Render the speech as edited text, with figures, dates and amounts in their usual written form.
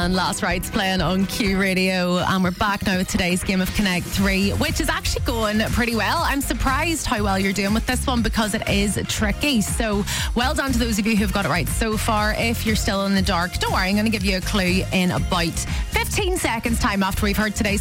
and Last Rites playing on Q Radio, and we're back now with today's game of Connect 3, which is actually going pretty well. I'm surprised how well you're doing with this one because it is tricky. So well done to those of you who've got it right so far. If you're still in the dark, don't worry, I'm going to give you a clue in about 15 seconds time after we've heard today's